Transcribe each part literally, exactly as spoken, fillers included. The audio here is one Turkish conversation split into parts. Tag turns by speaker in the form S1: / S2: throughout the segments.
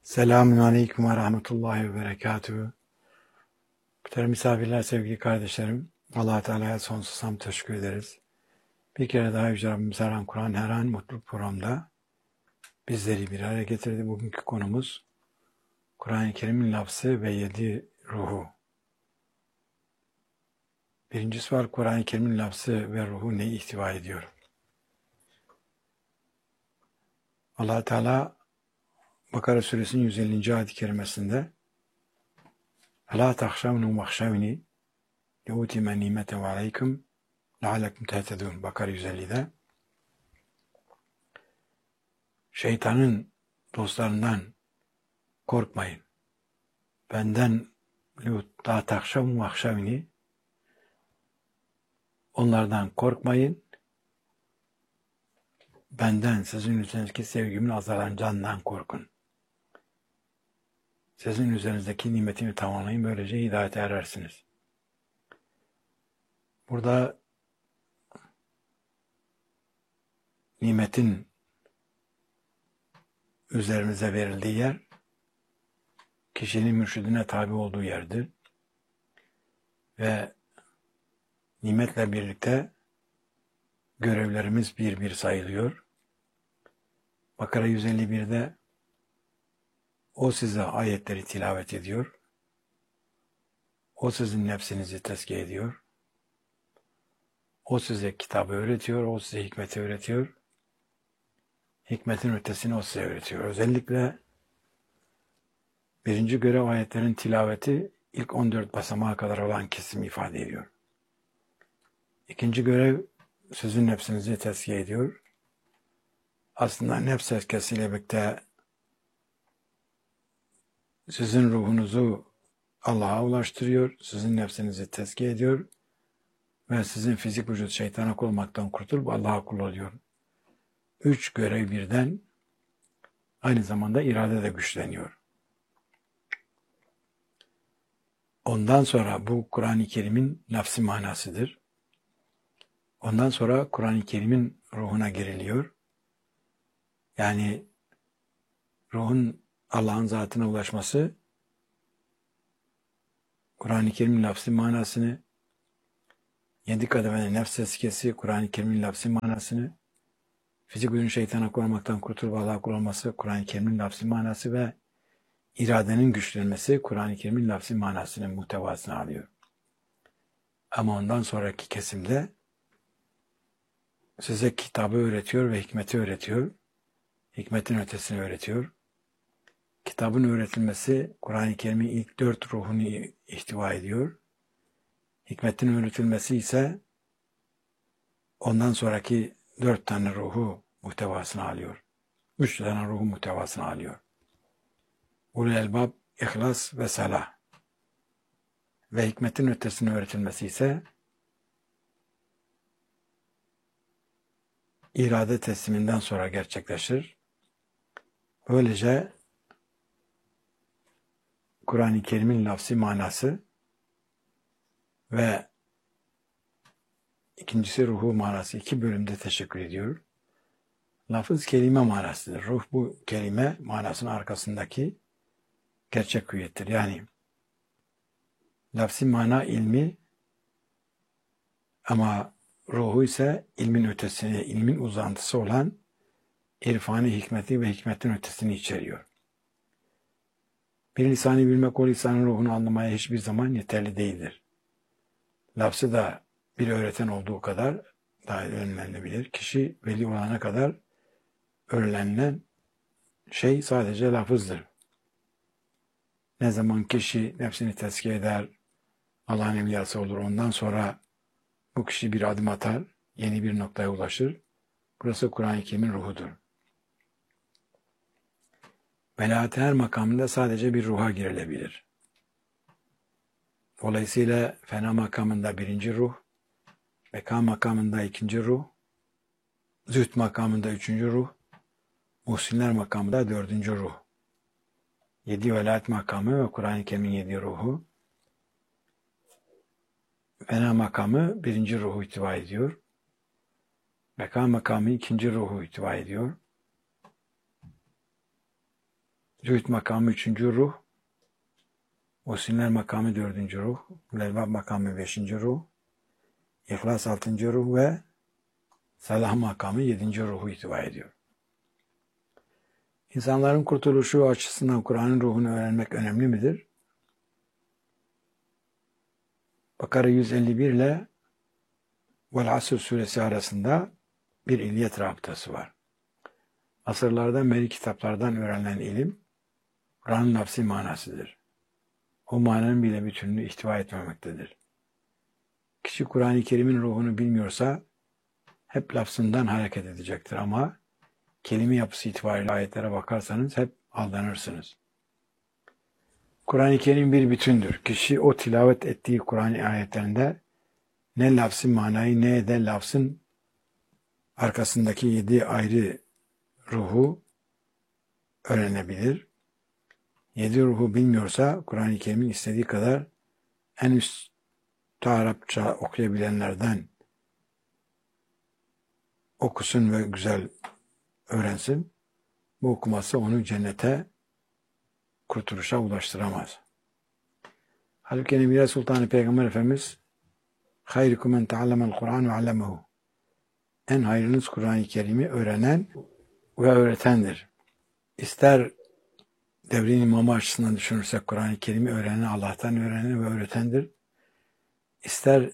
S1: Selamun Aleyküm ve Rahmetullahi ve Berekatühü. Muhterem misafirler, sevgili kardeşlerim, Allah-u Teala'ya sonsuz hamd teşekkür ederiz. Bir kere daha Yüce Rabbimiz her an Kur'an, her an mutlu programda bizleri bir araya getirdi. Bugünkü konumuz Kur'an-ı Kerim'in lafzı ve yedi ruhu. Birinci sual, Kur'an-ı Kerim'in lafzı ve ruhu neyi ihtiva ediyor? Allah-u Teala Bakara Suresinin yüz ellinci ayet-i kerimesinde "Alâ tahşavnû vahşavni leûtime nimete ve aleyküm leallekum tehtedûn." Bakara yüz ellide şeytanın dostlarından korkmayın. Benden la tahşavnû vahşavni, onlardan korkmayın. Benden, sizin üzerinizdeki sevgimin azalacağından korkun. Sizin üzerinizdeki nimetimi tamamlayın, böylece hidayete erersiniz. Burada nimetin üzerimize verildiği yer, kişinin mürşidine tabi olduğu yerdir. Ve nimetle birlikte görevlerimiz bir bir sayılıyor. Bakara yüz elli birde o size ayetleri tilavet ediyor. O sizin nefsinizi tezkiye ediyor. O size kitabı öğretiyor. O size hikmeti öğretiyor. Hikmetin ötesini o size öğretiyor. Özellikle birinci görev ayetlerin tilaveti ilk on dört basamağa kadar olan kesimi ifade ediyor. İkinci görev sizin nefsinizi tezkiye ediyor. Aslında nefs tezkiyesiyle birlikte sizin ruhunuzu Allah'a ulaştırıyor, sizin nefsinizi tezkiye ediyor ve sizin fizik vücut şeytana kul olmaktan kurtulup Allah'a kul oluyor. Üç görev birden, aynı zamanda irade de güçleniyor. Ondan sonra bu Kur'an-ı Kerim'in lafzi manasıdır. Ondan sonra Kur'an-ı Kerim'in ruhuna giriliyor. Yani ruhun Allah'ın zatına ulaşması, Kur'an-ı Kerim'in lafzi manasını, yedi kademeli nefs tezkiyesi, Kur'an-ı Kerim'in lafzi manasını, fizik vücudun şeytana korumaktan kurtulup Allah'a kul olması, Kur'an-ı Kerim'in lafzi manası ve iradenin güçlenmesi, Kur'an-ı Kerim'in lafzi manasının muhtevasını alıyor. Ama ondan sonraki kesimde size kitabı öğretiyor ve hikmeti öğretiyor. Hikmetin ötesini öğretiyor. Kitabın öğretilmesi Kur'an-ı Kerim'in ilk dört ruhunu ihtiva ediyor. Hikmetin öğretilmesi ise ondan sonraki dört tane ruhu muhtevasını alıyor. Üç tane ruhu muhtevasını alıyor. Ulul elbab, ihlas ve salah. Ve hikmetin ötesini öğretilmesi ise irade tesliminden sonra gerçekleşir. Böylece Kur'an-ı Kerim'in lafzi manası ve ikincisi ruhu manası iki bölümde teşekkür ediyor. Lafız kelime manasıdır. Ruh bu kelime manasının arkasındaki gerçek hüviyettir. Yani lafzi mana ilmi ama ruhu ise ilmin ötesini, ilmin uzantısı olan irfani hikmeti ve hikmetin ötesini içeriyor. Bir lisanı bilmek o lisanın ruhunu anlamaya hiçbir zaman yeterli değildir. Lafzı da bir öğreten olduğu kadar daha öğrenilebilir. Kişi veli olana kadar öğrenilen şey sadece lafızdır. Ne zaman kişi nefsini tezkiye eder, Allah'ın evliyası olur, ondan sonra bu kişi bir adım atar, yeni bir noktaya ulaşır. Burası Kur'an-ı Kerim'in ruhudur. Velahet her makamında sadece bir ruha girilebilir. Dolayısıyla fena makamında birinci ruh, beka makamında ikinci ruh, zühd makamında üçüncü ruh, muhsinler makamında dördüncü ruh. Yedi velayet makamı ve Kur'an-ı Kerim'in yedi ruhu. Fena makamı birinci ruhu ihtiva ediyor. Beka makamı ikinci ruhu ihtiva ediyor. Zühd makamı üçüncü ruh, Muhsinler makamı dördüncü ruh, Lelbab makamı beşinci ruh, İhlas altıncı ruh ve Salah makamı yedinci ruhu ihtiva ediyor. İnsanların kurtuluşu açısından Kur'an'ın ruhunu öğrenmek önemli midir? Bakara yüz elli bir ile Vel Asr suresi arasında bir illiyet rabıtası var. Asırlardan beri kitaplardan öğrenilen ilim, Kur'an'ın lafzi manasıdır. O mananın bile bütününü ihtiva etmemektedir. Kişi Kur'an-ı Kerim'in ruhunu bilmiyorsa hep lafzından hareket edecektir ama kelime yapısı itibariyle ayetlere bakarsanız hep aldanırsınız. Kur'an-ı Kerim bir bütündür. Kişi o tilavet ettiği Kur'an ayetlerinde ne lafzın manayı ne de lafzın arkasındaki yedi ayrı ruhu öğrenebilir. Yedi ruhu bilmiyorsa Kur'an-ı Kerim'in istediği kadar en üst Arapça okuyabilenlerden okusun ve güzel öğrensin. Bu okuması onu cennete, kurtuluşa ulaştıramaz. Halbuki Nebiye Sultanı Peygamber Efendimiz hayrikum men teallemel Kur'an ve allemehu. En hayrınız Kur'an-ı Kerim'i öğrenen ve öğretendir. İster devrin imamı açısından düşünürsek Kur'an-ı Kerim'i öğrenen Allah'tan öğrenen ve öğretendir. İster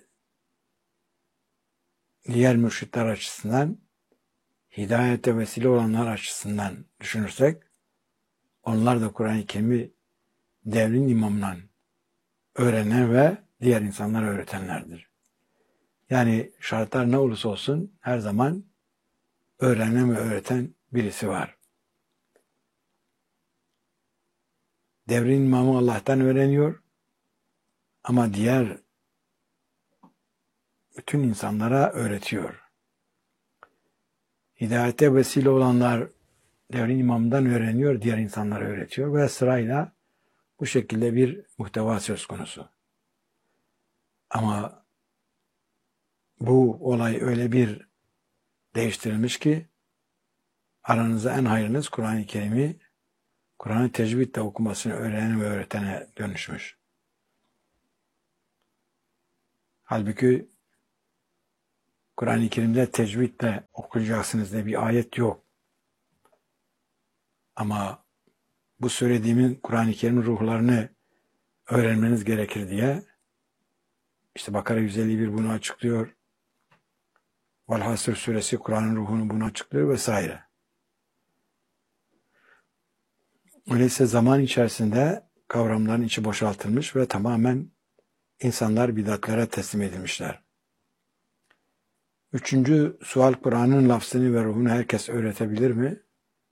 S1: diğer mürşitler açısından hidayete vesile olanlar açısından düşünürsek onlar da Kur'an-ı Kerim'i devrin imamından öğrenen ve diğer insanlara öğretenlerdir. Yani şartlar ne olursa olsun her zaman öğrenen ve öğreten birisi var. Devrin imamı Allah'tan öğreniyor ama diğer bütün insanlara öğretiyor. Hidayete vesile olanlar devrin imamından öğreniyor, diğer insanlara öğretiyor ve sırayla bu şekilde bir muhteva söz konusu. Ama bu olay öyle bir değiştirilmiş ki aranızda en hayrınız Kur'an-ı Kerim'i Kur'an'ı tecvidle okumasını öğrenen ve öğretene dönüşmüş. Halbuki Kur'an-ı Kerim'de tecvidle okuyacaksınız diye bir ayet yok. Ama bu söylediğimin Kur'an-ı Kerim'in ruhlarını öğrenmeniz gerekir diye işte Bakara yüz elli bir bunu açıklıyor. Vel Hasr suresi Kur'an'ın ruhunu bunu açıklıyor vesaire. Öyleyse zaman içerisinde kavramların içi boşaltılmış ve tamamen insanlar bidatlara teslim edilmişler. Üçüncü sual, Kur'an'ın lafzını ve ruhunu herkes öğretebilir mi?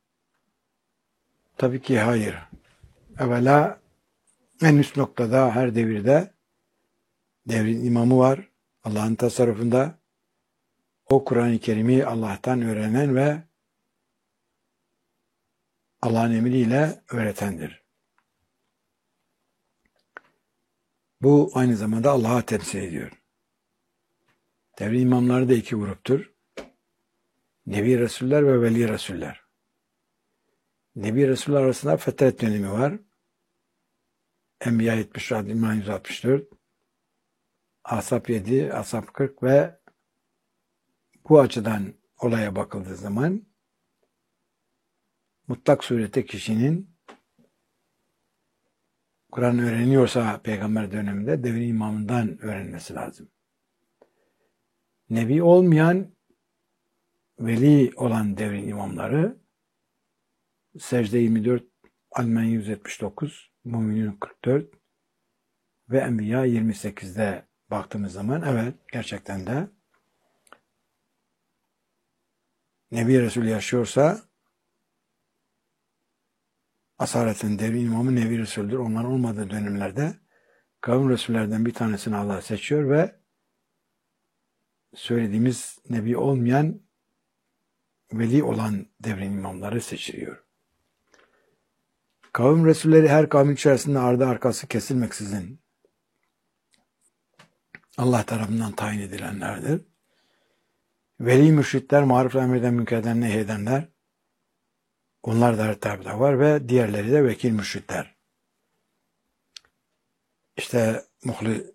S1: Tabii ki hayır. Evvela en üst noktada her devirde devrin imamı var. Allah'ın tasarrufunda o Kur'an-ı Kerim'i Allah'tan öğrenen ve Allah'ın emriyle öğretendir. Bu aynı zamanda Allah'a temsil ediyor. Devrin imamları da iki gruptur. Nebi Resuller ve Veli Resuller. Nebi Resuller arasında fetret dönemi var. Enbiya yetmiş, İmran yüz altmış dört, Ashab yedi, Ashab kırk ve bu açıdan olaya bakıldığı zaman mutlak surette kişinin Kur'an öğreniyorsa peygamber döneminde devrin imamından öğrenmesi lazım. Nebi olmayan, veli olan devrin imamları Secde yirmi dört, Almen yüz yetmiş dokuz, Müminun kırk dört ve Enbiya yirmi sekizde baktığımız zaman evet gerçekten de Nebi Resul yaşıyorsa asaretin devrin imamı Nebi Resul'dür. Onlar olmadığı dönemlerde kavim Resullerden bir tanesini Allah seçiyor ve söylediğimiz Nebi olmayan veli olan devrin imamları seçiliyor. Kavim Resulleri her kavmin içerisinde ardı arkası kesilmeksizin Allah tarafından tayin edilenlerdir. Veli mürşitler, maruf emreden münkerden nehyedenler, Onlar da her tarafta var ve diğerleri de vekil mürşitler. İşte muhli,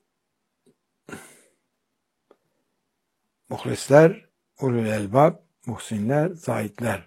S1: muhlisler, ulul elbab, muhsinler, zahitler.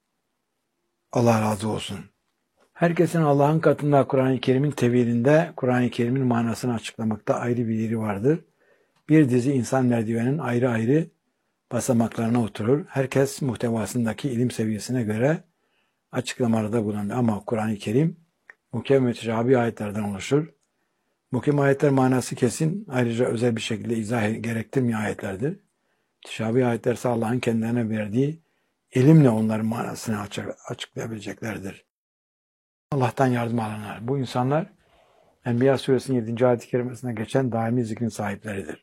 S1: Allah razı olsun. Herkesin Allah'ın katında Kur'an-ı Kerim'in tevilinde, Kur'an-ı Kerim'in manasını açıklamakta ayrı bir yeri vardır. Bir dizi insan merdivenin ayrı ayrı basamaklarına oturur. Herkes muhtevasındaki ilim seviyesine göre açıklamalarda bulunur. Ama Kur'an-ı Kerim muhkem ve müteşabih ayetlerden oluşur. Muhkem ayetler manası kesin, ayrıca özel bir şekilde izah gerektirmeyen ayetlerdir. Müteşabih ayetler ise Allah'ın kendilerine verdiği ilimle onların manasını açıklayabileceklerdir. Allah'tan yardım alanlar. Bu insanlar Enbiya suresinin yedinci ayet-i kerimesine geçen daimi zikrin sahipleridir.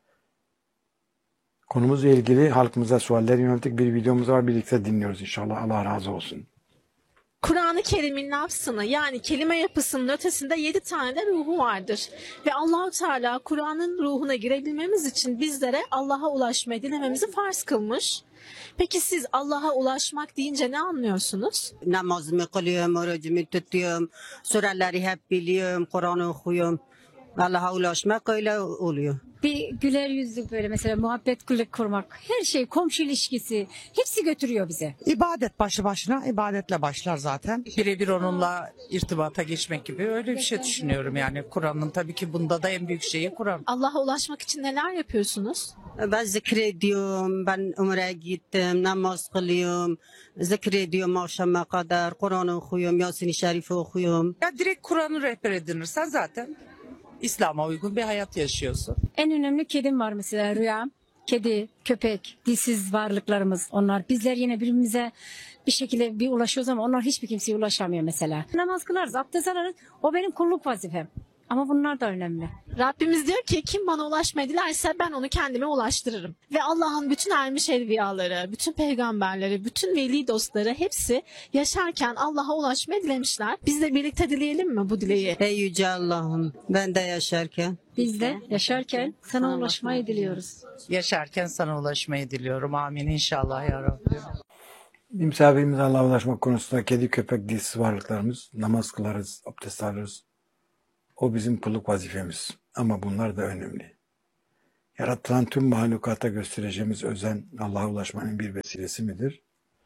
S1: Konumuzla ilgili halkımıza sualler yönelttik bir videomuz var. Birlikte dinliyoruz inşallah. Allah razı olsun.
S2: Kur'an-ı Kerim'in lafzını yani kelime yapısının ötesinde yedi tane de ruhu vardır. Ve Allah-u Teala Kur'an'ın ruhuna girebilmemiz için bizlere Allah'a ulaşmayı dilememizi farz kılmış. Peki siz Allah'a ulaşmak deyince ne anlıyorsunuz?
S3: Namazımı kılıyorum, orucumu tutuyorum, sureleri hep biliyorum, Kur'an okuyorum. Allah'a ulaşmak öyle oluyor.
S4: Bir güler yüzlük böyle mesela muhabbet kurmak, her şey komşu ilişkisi hepsi götürüyor bize.
S5: İbadet başlı başına ibadetle başlar zaten.
S6: Birebir onunla irtibata geçmek gibi öyle bir şey düşünüyorum yani. Kur'an'ın tabii ki bunda da en büyük şeyi Kur'an.
S2: Allah'a ulaşmak için neler yapıyorsunuz?
S3: Ben zikrediyorum, ben umreye gittim, namaz kılıyorum, zikrediyorum akşama kadar, Kur'an okuyorum, Yasin-i Şerif okuyorum.
S6: Ya direkt Kur'an'ı rehber edinirsen zaten İslam'a uygun bir hayat yaşıyorsun.
S4: En önemli kedim var mesela rüyam. Kedi, köpek, dilsiz varlıklarımız onlar. Bizler yine birbirimize bir şekilde bir ulaşıyoruz ama onlar hiçbir kimseye ulaşamıyor mesela. Namaz kılarız, abdest alırız. O benim kulluk vazifem. Ama bunlar da önemli.
S2: Rabbimiz diyor ki kim bana ulaşmayı dilerse ben onu kendime ulaştırırım. Ve Allah'ın bütün ermiş evliyaları, bütün peygamberleri, bütün veli dostları hepsi yaşarken Allah'a ulaşmayı dilemişler. Biz de birlikte dileyelim mi bu dileği?
S3: Ey Yüce Allah'ım, ben de yaşarken
S4: Biz de yaşarken sana ulaşmayı diliyoruz.
S6: Yaşarken sana ulaşmayı diliyorum. Amin inşallah ya Rabbi.
S1: Bir misafirimiz Allah'a ulaşmak konusunda kedi, köpek, dilsiz varlıklarımız, namaz kılarız, abdest alırız. O bizim kulluk vazifemiz. Ama bunlar da önemli. Yaratılan tüm mahlukata göstereceğimiz özen Allah'a ulaşmanın bir vesilesi midir?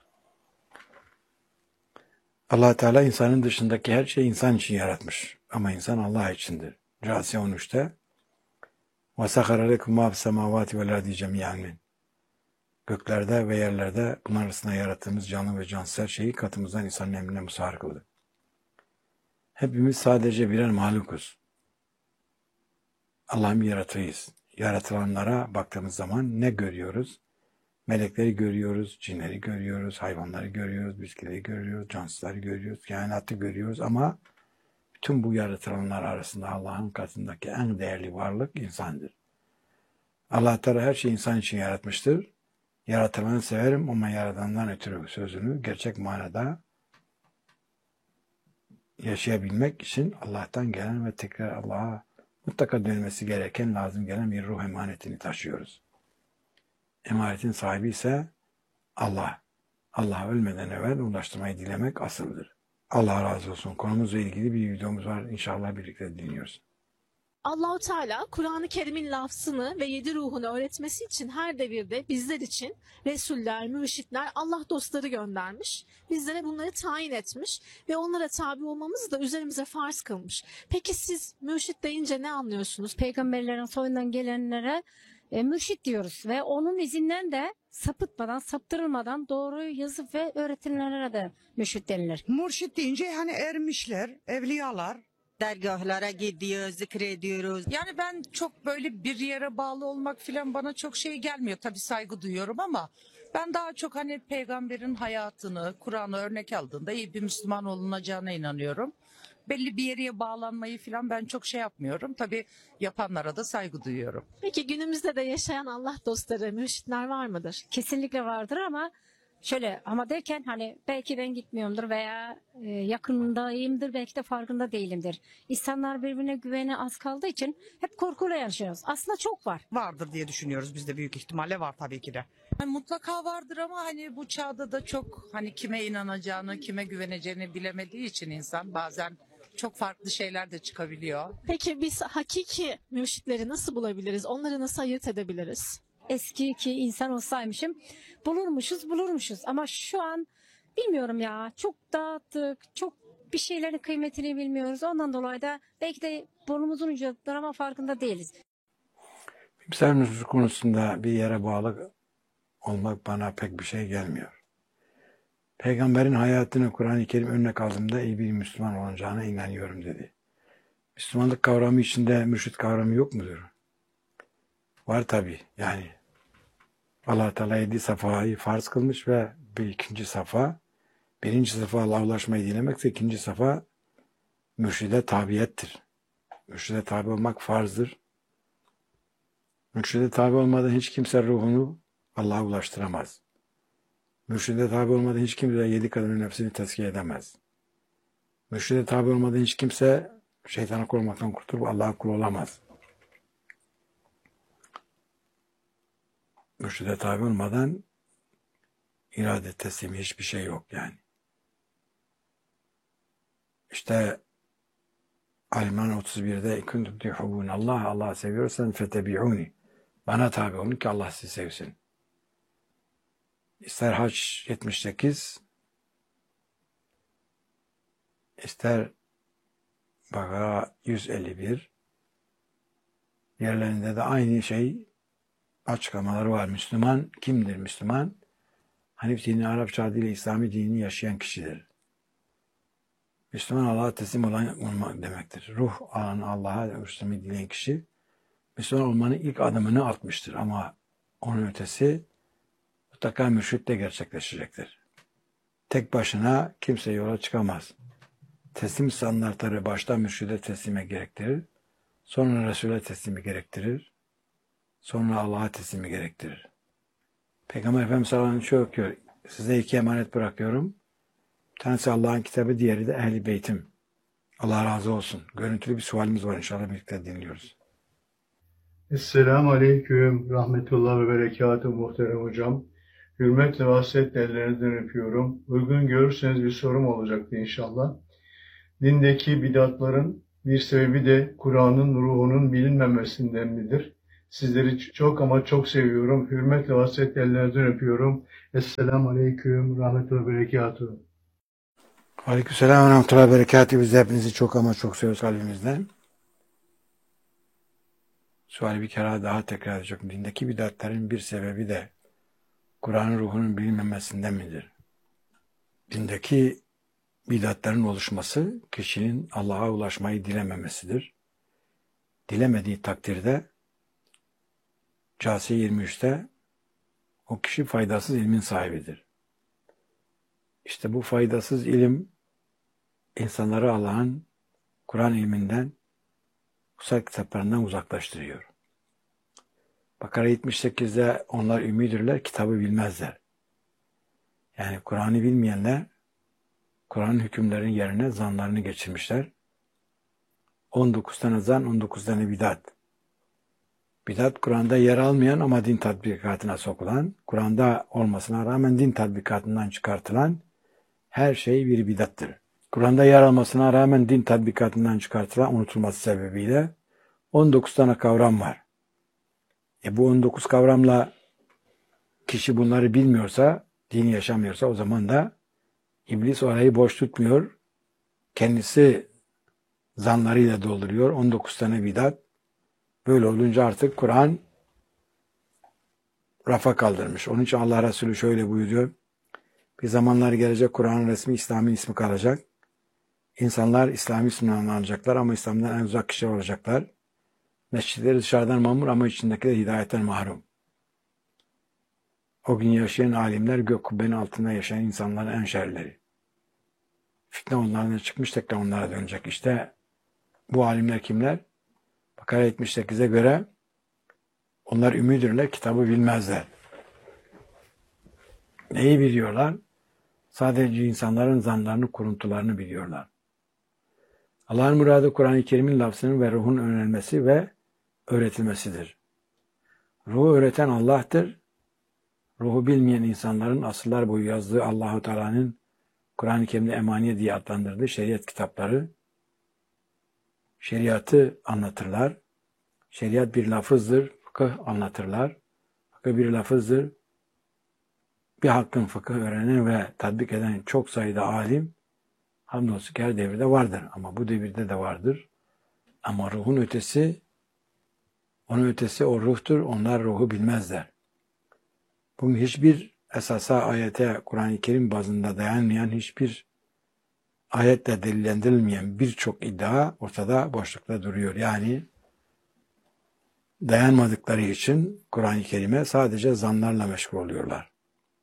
S1: Allah Teala insanın dışındaki her şeyi insan için yaratmış. Ama insan Allah içindir. Câsiye on üçte وَسَخَرَ لَكُمْ مَا فِي السَّمَاوَاتِ وَالْاَرْضِ جَمِيعًا. Göklerde ve yerlerde bunlar arasında yarattığımız canlı ve cansız her şeyi katımızdan insanın emrine musahhar kıldı. Hepimiz sadece birer mahlukuz. Allah'ın bir yaratığıyız. Yaratılanlara baktığımız zaman ne görüyoruz? Melekleri görüyoruz, cinleri görüyoruz, hayvanları görüyoruz, bitkileri görüyoruz, cansızları görüyoruz, kainatı görüyoruz ama bütün bu yaratılanlar arasında Allah'ın katındaki en değerli varlık insandır. Allah Teala her şeyi insan için yaratmıştır. Yaratılanı severim ama yaradandan ötürü sözünü gerçek manada yaşayabilmek için Allah'tan gelen ve tekrar Allah'a mutlaka dönmesi gereken, lazım gelen bir ruh emanetini taşıyoruz. Emanetin sahibi ise Allah. Allah ölmeden evvel ulaştırmayı dilemek asıldır. Allah razı olsun. Konumuzla ilgili bir videomuz var. İnşallah birlikte dinliyoruz.
S2: Allah-u Teala Kur'an-ı Kerim'in lafzını ve yedi ruhunu öğretmesi için her devirde bizler için Resuller, mürşitler, Allah dostları göndermiş. Bizlere bunları tayin etmiş ve onlara tabi olmamızı da üzerimize farz kılmış. Peki siz mürşit deyince ne anlıyorsunuz?
S4: Peygamberlerin soyundan gelenlere e, mürşit diyoruz ve onun izinden de sapıtmadan, saptırılmadan doğruyu yazıp ve öğretenlere de mürşit denilir.
S5: Murşit deyince hani ermişler, evliyalar.
S3: dergahlara gidiyoruz, zikrediyoruz.
S6: Yani ben çok böyle bir yere bağlı olmak filan bana çok şey gelmiyor. Tabii saygı duyuyorum ama ben daha çok hani peygamberin hayatını, Kur'an'ı örnek aldığında iyi bir Müslüman olunacağına inanıyorum. Belli bir yere bağlanmayı filan ben çok şey yapmıyorum. Tabii yapanlara da saygı duyuyorum.
S2: Peki günümüzde de yaşayan Allah dostları, mürşitler var mıdır?
S4: Kesinlikle vardır ama Şöyle ama derken hani belki ben gitmiyorumdur veya e, yakındayımdır belki de farkında değilimdir. İnsanlar birbirine güvene az kaldığı için hep korkuyla yaşıyoruz. Aslında çok var.
S5: Vardır diye düşünüyoruz biz de, büyük ihtimalle var tabii ki de.
S6: Yani mutlaka vardır ama hani bu çağda da çok hani kime inanacağını, kime güveneceğini bilemediği için insan bazen çok farklı şeyler de çıkabiliyor.
S2: Peki biz hakiki mürşitleri nasıl bulabiliriz? Onları nasıl ayırt edebiliriz?
S4: Eski ki insan olsaymışım bulurmuşuz bulurmuşuz ama şu an bilmiyorum ya, çok dağıttık, çok bir şeylerin kıymetini bilmiyoruz. Ondan dolayı da belki de burnumuzun ucundadır ama farkında değiliz.
S1: İmsal nüfus konusunda bir yere bağlı olmak bana pek bir şey gelmiyor. Peygamberin hayatını Kur'an-ı Kerim önüne kaldığımda iyi bir Müslüman olacağına inanıyorum dedi. Müslümanlık kavramı içinde mürşit kavramı yok mudur? Var tabii. Yani Allah Teala yedi safayı farz kılmış ve bir ikinci safa, birinci safa Allah'a ulaşmayı dilemekse ikinci safa mürşide tabiyettir. Mürşide tabi olmak farzdır. Mürşide tabi olmadan hiç kimse ruhunu Allah'a ulaştıramaz. Mürşide tabi olmadan hiç kimse yedi kadının nefsini tezkiye edemez. Mürşide tabi olmadan hiç kimse şeytana kul olmaktan kurtulup Allah'a kul olamaz. Mürşide tabi olmadan irade teslimi hiçbir şey yok yani. İşte Al-İmran otuz birde kuntum tuhibbun Allah, Allah'ı seviyorsan fetebi'uni. Bana tabi olun ki Allah sizi sevsin. İster Hac yetmiş sekiz, ister Bakara yüz elli bir, yerlerinde de aynı şey açıklamaları var. Müslüman kimdir Müslüman? Hanif dini, Arapça adıyla İslami dinini yaşayan kişidir. Müslüman Allah'a teslim olan olmak demektir. Ruh alan Allah'a Müslüman dileyen kişi Müslüman olmanın ilk adımını atmıştır ama onun ötesi mutlaka mürşitle gerçekleşecektir. Tek başına kimse yola çıkamaz. Teslim standartları başta mürşide teslime gerektirir, sonra Resul'e teslimi gerektirir, sonra Allah'a teslimi gerektirir. Peygamber Efendimiz sallallahu aleyhi ve sellem şöyle diyor, size iki emanet bırakıyorum. Bir tanesi Allah'ın kitabı, diğeri de Ehl-i Beytim. Allah razı olsun. Görüntülü bir sualimiz var, inşallah birlikte dinliyoruz.
S7: Esselamu Aleyküm, Rahmetullah ve Berekatuhu muhterem hocam. Hürmetle ve hasretle ellerinizden öpüyorum. Uygun görürseniz bir sorum olacaktı inşallah. Dindeki bidatların bir sebebi de Kur'an'ın ruhunun bilinmemesinden midir? Sizleri çok ama çok seviyorum. Hürmetle ve hasretle ellerinizden öpüyorum. Esselamu Aleyküm, Rahmetullah ve Berekatuhu.
S1: Aleykümselam ve rahmetullahi ve berekatuhu. Biz de hepinizi çok ama çok seviyoruz kalbimizden. Suali bir kere daha tekrar edeceğim. Dindeki bidatların bir sebebi de Kur'an'ın ruhunun bilinmemesinden midir? Dindeki bidatların oluşması kişinin Allah'a ulaşmayı dilememesidir. Dilemediği takdirde Câsiye yirmi üçte o kişi faydasız ilmin sahibidir. İşte bu faydasız ilim insanları Allah'ın Kur'an ilminden, kutsal kitaplarından uzaklaştırıyor. Bakara yetmiş sekizde onlar ümmidirler, kitabı bilmezler. Yani Kur'an'ı bilmeyenler Kur'an'ın hükümlerinin yerine zanlarını geçirmişler. on dokuz tane zan, on dokuz tane bidat. Bidat Kur'an'da yer almayan ama din tatbikatına sokulan, Kur'an'da olmasına rağmen din tatbikatından çıkartılan her şey bir bidattır. Kur'an'da yer almasına rağmen din tatbikatından çıkartılan unutulması sebebiyle on dokuz tane kavram var. E bu on dokuz kavramla kişi bunları bilmiyorsa, dini yaşamıyorsa o zaman da İblis orayı boş tutmuyor. Kendisi zanlarıyla dolduruyor. on dokuz tane bidat. Böyle olunca artık Kur'an rafa kaldırmış. Onun için Allah Resulü şöyle buyuruyor. Bir zamanlar gelecek, Kur'an'ın resmi İslam'ın ismi kalacak. İnsanlar İslami isminden alacaklar ama İslam'dan en uzak kişiler olacaklar. Mescitleri dışarıdan mamur ama içindekiler hidayetten mahrum. O gün yaşayan alimler gök kubbenin altında yaşayan insanların en şerleri. Fitne onlardan çıkmış, tekrar onlara dönecek. İşte bu alimler kimler? Bakara yetmiş sekize göre onlar ümmidirler, kitabı bilmezler. Neyi biliyorlar? Sadece insanların zanlarını, kuruntularını biliyorlar. Allah'ın muradı Kur'an-ı Kerim'in lafzının ve ruhun öğrenilmesi ve öğretilmesidir. Ruhu öğreten Allah'tır. Ruhu bilmeyen insanların asırlar boyu yazdığı Allah-u Teala'nın Kur'an-ı Kerim'de emaniye diye adlandırdığı şeriat kitapları, şeriatı anlatırlar. Şeriat bir lafızdır, fıkıh anlatırlar. Fıkıh bir lafızdır. Bir hakkın fıkıh öğrenen ve tatbik eden çok sayıda alim, hamdolsun ki her devirde vardır. Ama bu devirde de vardır. Ama ruhun ötesi, onun ötesi o ruhtur. Onlar ruhu bilmezler. Bugün hiçbir esasa, ayete, Kur'an-ı Kerim bazında dayanmayan, hiçbir ayetle delillendirilmeyen birçok iddia ortada boşlukta duruyor. Yani dayanmadıkları için Kur'an-ı Kerim'e sadece zanlarla meşgul oluyorlar.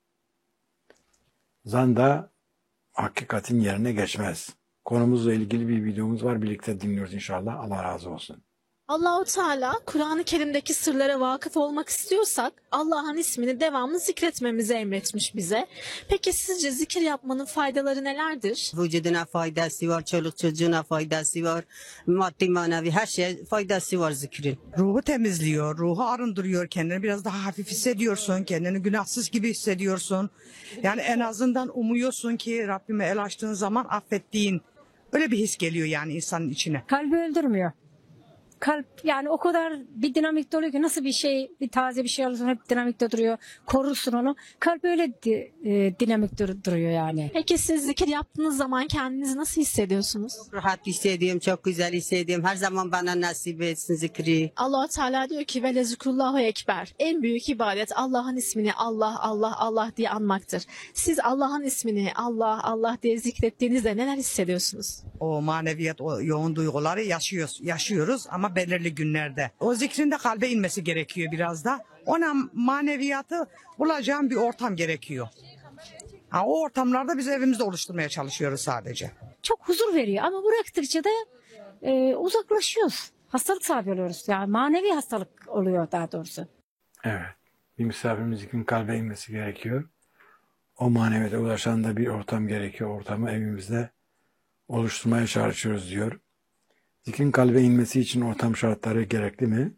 S1: Zan da hakikatin yerine geçmez. Konumuzla ilgili bir videomuz var. Birlikte dinliyoruz inşallah. Allah razı olsun.
S2: Allahu Teala Kur'an-ı Kerim'deki sırlara vakıf olmak istiyorsak Allah'ın ismini devamlı zikretmemizi emretmiş bize. Peki sizce zikir yapmanın faydaları nelerdir?
S3: Vücuduna faydası var, çoluk çocuğuna faydası var, maddi manevi her şeye faydası var zikrin.
S5: Ruhu temizliyor, ruhu arındırıyor, kendini biraz daha hafif hissediyorsun, kendini günahsız gibi hissediyorsun. Yani en azından umuyorsun ki Rabbime el açtığın zaman affettiğin, öyle bir his geliyor yani insanın içine.
S4: Kalbi öldürmüyor. Kalp yani o kadar bir dinamikte oluyor ki nasıl bir şey, bir taze bir şey alırsan hep dinamikte duruyor. Korursun onu. Kalp öyle di, e, dinamikte dur- duruyor yani.
S2: Peki siz zikir yaptığınız zaman kendinizi nasıl hissediyorsunuz?
S3: Rahat hissediyorum, çok güzel hissediyorum. Her zaman bana nasip etsin zikri.
S2: Allah Teala diyor ki ve lezikrullahu ekber. En büyük ibadet Allah'ın ismini Allah Allah Allah diye anmaktır. Siz Allah'ın ismini Allah Allah diye zikrettiğinizde neler hissediyorsunuz?
S5: O maneviyat, o yoğun duyguları yaşıyoruz, yaşıyoruz ama belirli günlerde. O zikrin de kalbe inmesi gerekiyor biraz da. Ona maneviyatı bulacağım bir ortam gerekiyor. Ha, o ortamlarda biz evimizde oluşturmaya çalışıyoruz sadece.
S4: Çok huzur veriyor ama bıraktıkça da e, uzaklaşıyoruz. Hastalık sahibi oluyoruz. Yani manevi hastalık oluyor daha doğrusu.
S1: Evet. Bir misafirimizin zikrin kalbe inmesi gerekiyor. O maneviyata ulaşan da bir ortam gerekiyor. Ortamı evimizde oluşturmaya çalışıyoruz diyor. Zikrin kalbe inmesi için ortam şartları gerekli mi?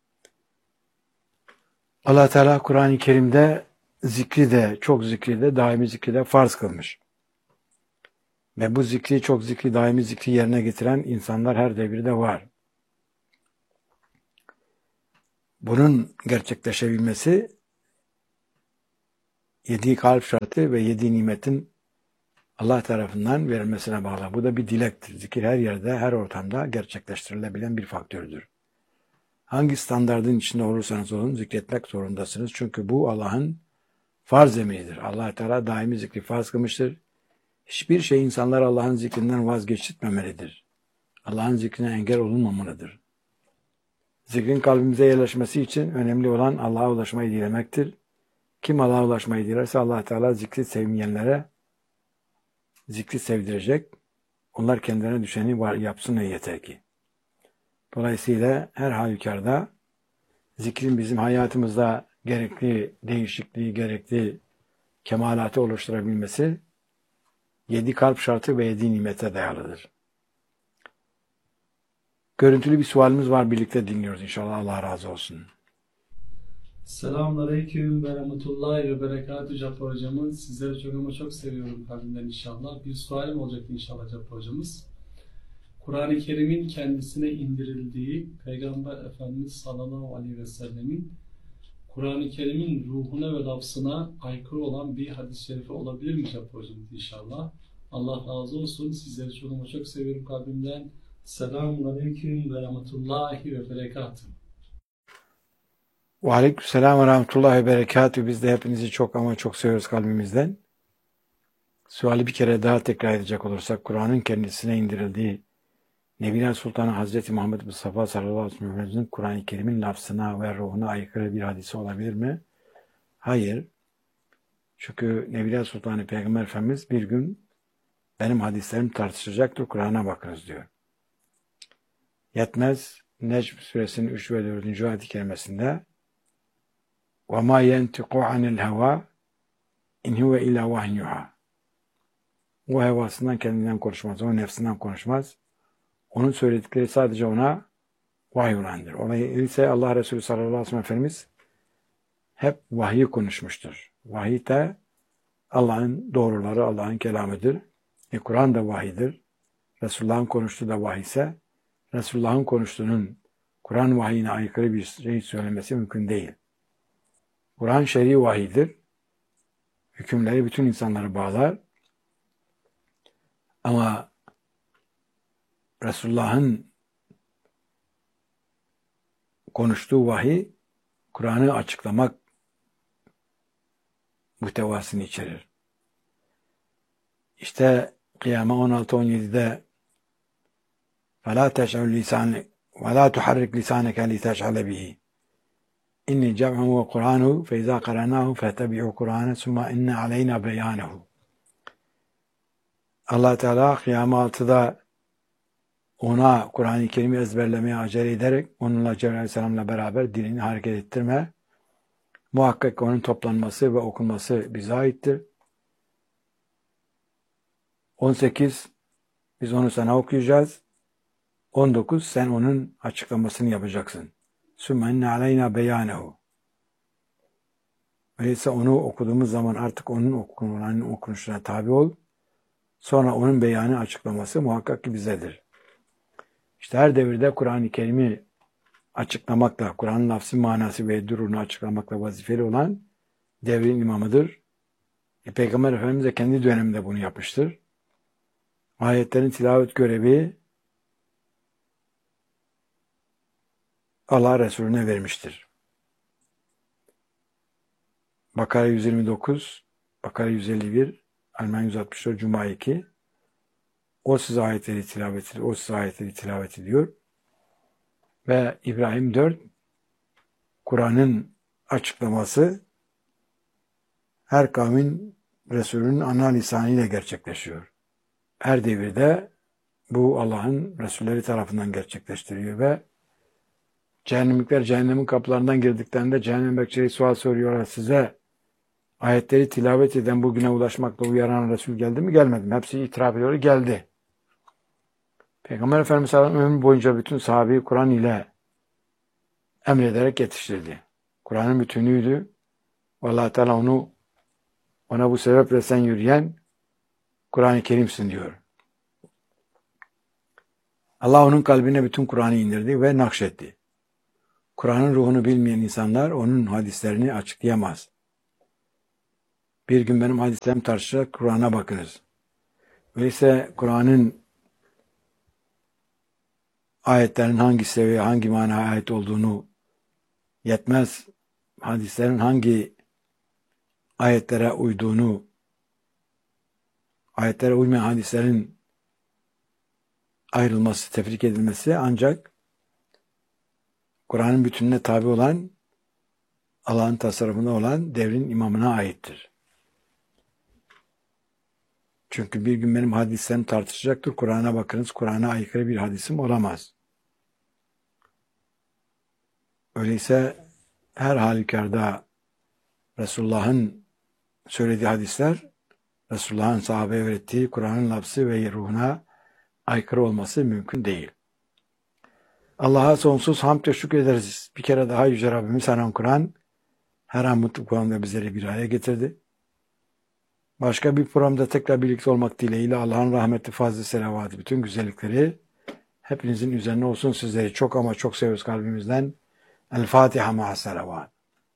S1: Allah Teala Kur'an-ı Kerim'de zikri de, çok zikri de, daimi zikri de farz kılmış. Ve bu zikri, çok zikri, daimi zikri yerine getiren insanlar her devirde var. Bunun gerçekleşebilmesi yedi kalp şartı ve yedi nimetin Allah tarafından verilmesine bağlı. Bu da bir dilektir. Zikir her yerde, her ortamda gerçekleştirilebilen bir faktördür. Hangi standardın içinde olursanız olun zikretmek zorundasınız. Çünkü bu Allah'ın farz emridir. Allah Teala daimi zikri farz kılmıştır. Hiçbir şey insanlar Allah'ın zikrinden vazgeçirtmemelidir. Allah'ın zikrine engel olunmamalıdır. Zikrin kalbimize yerleşmesi için önemli olan Allah'a ulaşmayı dilemektir. Kim Allah'a ulaşmayı dilerse Allah Teala zikri sevmeyenlere zikri sevdirecek. Onlar kendilerine düşeni var, yapsın ne yeter ki. Dolayısıyla her halükarda zikrin bizim hayatımızda gerekli değişikliği, gerekli kemalatı oluşturabilmesi yedi kalp şartı ve yedi nimete dayalıdır. Görüntülü bir sualimiz var. Birlikte dinliyoruz inşallah. Allah razı olsun.
S8: Selamünaleyküm ve rahmetullahi ve berekatü Cappar hocamın. Sizleri çok ama çok seviyorum kalbimden inşallah. Bir sualim olacak inşallah Cappar hocamız. Kur'an-ı Kerim'in kendisine indirildiği Peygamber Efendimiz sallallahu aleyhi ve sellemin Kur'an-ı Kerim'in ruhuna ve lafzına aykırı olan bir hadis-i şerifi olabilir mi Cappar hocamız inşallah? Allah razı olsun. Sizleri çok ama çok seviyorum kalbimden. Selamünaleyküm ve rahmetullahi ve berekatü.
S1: Ve aleykümselam ve rahmetullahi ve berekatü. Biz de hepinizi çok ama çok seviyoruz kalbimizden. Suali bir kere daha tekrar edecek olursak, Kur'an'ın kendisine indirildiği Nebiler Sultanı Hazreti Muhammed Mustafa sallallahu aleyhi ve sellem'in Kur'an-ı Kerim'in lafzına ve ruhuna aykırı bir hadisi olabilir mi? Hayır. Çünkü Nebiler Sultanı Peygamber Efendimiz bir gün benim hadislerim tartışılacaktır, Kur'an'a bakınız diyor. Yetmez, Necm suresinin üç ve dördüncü ayet-i kerimesinde وَمَا يَنْتِقُ عَنِ الْهَوَى İn huve illa vahyin yuha. O hevasından kendinden konuşmaz. O nefsinden konuşmaz. Onun söyledikleri sadece ona vahiy olandır. Olay ise Allah Resulü sallallahu aleyhi ve sellem Efendimiz hep vahiy konuşmuştur. Vahiy de Allah'ın doğruları, Allah'ın kelamıdır. E, Kur'an da vahiydir. Resulullah'ın konuştuğu da vahiy ise Resulullah'ın konuştuğunun Kur'an vahiyine aykırı bir şey söylemesi mümkün değil. Kur'an şer'i vahiydir. Hükümleri bütün insanları bağlar. Ama Resulullah'ın konuştuğu vahiy Kur'an'ı açıklamak muhtevasını içerir. İşte Kıyama on altı on yedi'de فَلَا تَشْعُلْ لِسَانِكَ وَلَا تُحَرِّكْ لِسَانَكَ لِتَشْعَلَ بِهِ اِنِّ جَمْعُهُ وَقُرْآنُهُ فَاِذَا قَرَنَاهُ فَاتَّبِعُوا قُرْآنَ ثُمَّ اِنَّ عَلَيْنَا بَيَانَهُ. Allah Teala Kıyama altıda ona Kur'an-ı Kerim'i ezberlemeye acele ederek onunla Cebrail Aleyhisselam'la beraber dilini hareket ettirme. Muhakkak onun toplanması ve okunması bize aittir. on sekiz biz onu sana okuyacağız. on dokuz sen onun açıklamasını yapacaksın. Sümme inne aleyna beyanehu. Öyleyse onu okuduğumuz zaman artık onun okunulanın okunuşuna tabi ol. Sonra onun beyanı açıklaması muhakkak ki bizedir. İşte her devirde Kur'an-ı Kerim'i açıklamakla, Kur'an'ın lafzı manası ve durumunu açıklamakla vazifeli olan devrin imamıdır. E, Peygamber Efendimiz de kendi döneminde bunu yapmıştır. Ayetlerin tilavet görevi Allah Resulüne vermiştir. Bakara yüz yirmi dokuz, Bakara yüz elli bir, Alman yüz altmış dört, Cuma iki. O size ayetleri tilavet ediyor, o size ayetleri tilavet ediyor. Ve İbrahim dört, Kur'an'ın açıklaması her kavmin Resulünün ana lisanıyla gerçekleşiyor. Her devirde bu Allah'ın Resulleri tarafından gerçekleştiriyor ve cehennemlikler cehennemin kapılarından girdiklerinde cehennem bekçileri sual soruyorlar, size ayetleri tilavet eden bugüne ulaşmakla uyaran Resul geldi mi gelmedi mi? Hepsi itiraf ediyor, geldi. Peygamber Efendimiz sallallahu aleyhi ve sellem ömrü boyunca bütün sahabeyi Kur'an ile emrederek yetiştirdi. Kur'an'ın bütünüydü. Allah Teala onu ona bu sebeple sen yürüyen Kur'an-ı Kerim'sin diyor. Allah onun kalbine bütün Kur'an'ı indirdi ve nakşetti. Kur'an'ın ruhunu bilmeyen insanlar onun hadislerini açıklayamaz. Bir gün benim hadislerim tartışarak Kur'an'a bakınız. Öyleyse Kur'an'ın ayetlerin hangi seviye, hangi manaya ait olduğunu yetmez. Hadislerin hangi ayetlere uyduğunu, ayetlere uymayan hadislerin ayrılması, tefrik edilmesi ancak Kur'an'ın bütününe tabi olan, Allah'ın tasarrufunda olan devrin imamına aittir. Çünkü bir gün benim hadislerim tartışacaktır. Kur'an'a bakınız, Kur'an'a aykırı bir hadisim olamaz. Öyleyse her halükarda Resulullah'ın söylediği hadisler, Resulullah'ın sahabeye öğrettiği Kur'an'ın lafzı ve ruhuna aykırı olması mümkün değil. Allah'a sonsuz hamd ve şükrederiz. Bir kere daha Yüce Rabbimiz her an Kur'an, her an mutlu Kur'an'da bizleri bir araya getirdi. Başka bir programda tekrar birlikte olmak dileğiyle Allah'ın rahmeti, fazlı selavatı, bütün güzellikleri hepinizin üzerine olsun. Sizleri çok ama çok seviyoruz kalbimizden. El Fatiha ma'a selavat.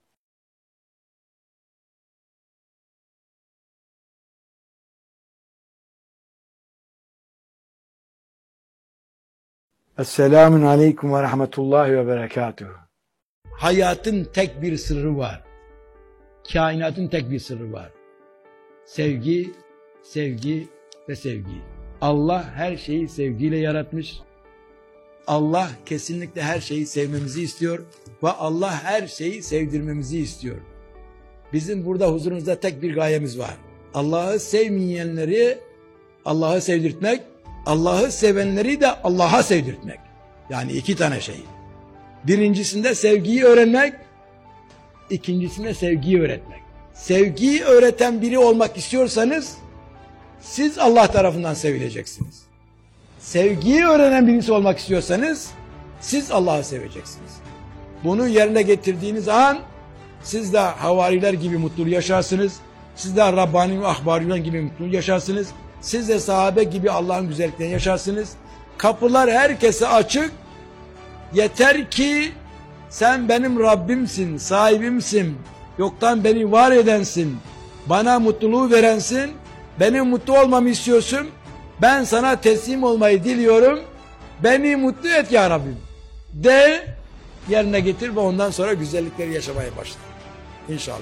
S1: Esselamun aleyküm ve rahmetullahi ve berekatuhu.
S9: Hayatın tek bir sırrı var. Kainatın tek bir sırrı var. Sevgi, sevgi ve sevgi. Allah her şeyi sevgiyle yaratmış. Allah kesinlikle her şeyi sevmemizi istiyor ve Allah her şeyi sevdirmemizi istiyor. Bizim burada huzurunuzda tek bir gayemiz var. Allah'ı sevmeyenleri Allah'ı sevdirtmek, Allah'ı sevenleri de Allah'a sevdirtmek. Yani iki tane şey. Birincisinde sevgiyi öğrenmek, ikincisinde sevgiyi öğretmek. Sevgiyi öğreten biri olmak istiyorsanız siz Allah tarafından sevileceksiniz. Sevgiyi öğrenen birisi olmak istiyorsanız siz Allah'ı seveceksiniz. Bunu yerine getirdiğiniz an siz de havariler gibi mutlu yaşarsınız. Siz de Rabbani ve Ahbariler gibi mutlu yaşarsınız. Siz de sahabe gibi Allah'ın güzelliklerini yaşarsınız. Kapılar herkese açık. Yeter ki sen benim Rabbimsin, sahibimsin. Yoktan beni var edensin. Bana mutluluğu verensin. Benim mutlu olmamı istiyorsun. Ben sana teslim olmayı diliyorum. Beni mutlu et ya Rabbim. De yerine getir ve ondan sonra güzellikleri yaşamaya başla. İnşallah.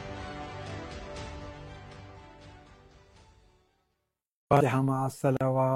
S1: Fatiha ma'as salavat.